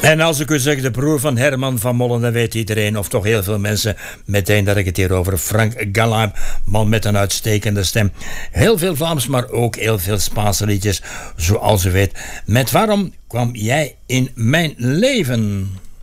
En als ik u zeg de broer van Herman van Mollen, dan weet iedereen, of toch heel veel mensen, meteen dat ik het hier over Frank Galla heb. Man met een uitstekende stem. Heel veel Vlaams, maar ook heel veel Spaanse liedjes, zoals u weet. Met Waarom kwam jij in mijn leven?